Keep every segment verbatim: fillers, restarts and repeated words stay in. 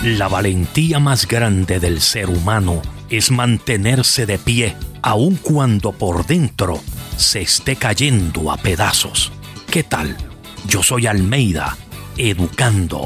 La valentía más grande del ser humano es mantenerse de pie, aun cuando por dentro se esté cayendo a pedazos. ¿Qué tal? Yo soy Almeida, educando.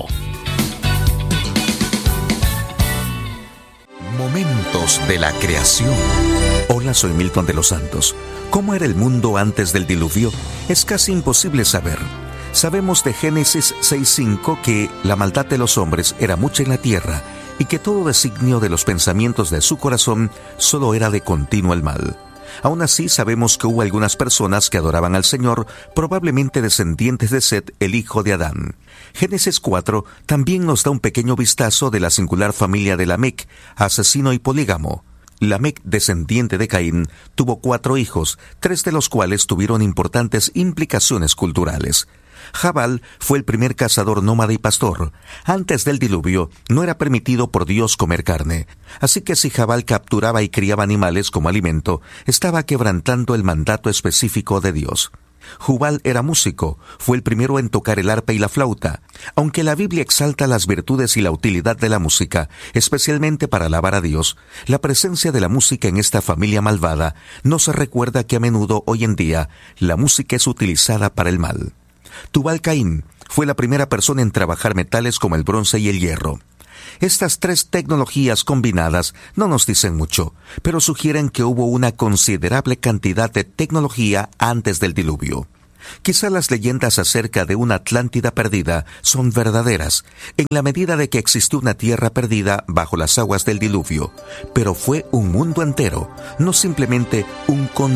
Momentos de la creación. Hola, soy Milton de los Santos. ¿Cómo era el mundo antes del diluvio? Es casi imposible saber. Sabemos de Génesis seis cinco que la maldad de los hombres era mucha en la tierra y que todo designio de los pensamientos de su corazón solo era de continuo el mal. Aún así, sabemos que hubo algunas personas que adoraban al Señor, probablemente descendientes de Set, el hijo de Adán. Génesis cuatro también nos da un pequeño vistazo de la singular familia de Lamec, asesino y polígamo. Lamec, descendiente de Caín, tuvo cuatro hijos, tres de los cuales tuvieron importantes implicaciones culturales. Jabal fue el primer cazador nómada y pastor. Antes del diluvio, no era permitido por Dios comer carne. Así que si Jabal capturaba y criaba animales como alimento, estaba quebrantando el mandato específico de Dios. Jubal era músico, fue el primero en tocar el arpa y la flauta. Aunque la Biblia exalta las virtudes y la utilidad de la música, especialmente para alabar a Dios, la presencia de la música en esta familia malvada nos recuerda que a menudo hoy en día la música es utilizada para el mal. Tubal Caín fue la primera persona en trabajar metales como el bronce y el hierro. Estas tres tecnologías combinadas no nos dicen mucho, pero sugieren que hubo una considerable cantidad de tecnología antes del diluvio. Quizá las leyendas acerca de una Atlántida perdida son verdaderas, en la medida de que existió una tierra perdida bajo las aguas del diluvio, pero fue un mundo entero, no simplemente un continente.